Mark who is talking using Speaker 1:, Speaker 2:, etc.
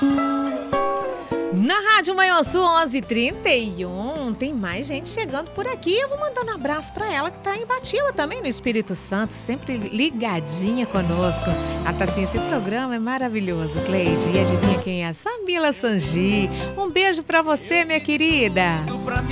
Speaker 1: Na Rádio Manhuaçu 11h31, tem mais gente chegando por aqui. Eu vou mandando um abraço para ela que tá em Batiba também, no Espírito Santo, sempre ligadinha conosco. Ela tá assim, esse programa é maravilhoso, Cleide. E adivinha quem é? Samila Sangi. Um beijo para você, minha querida.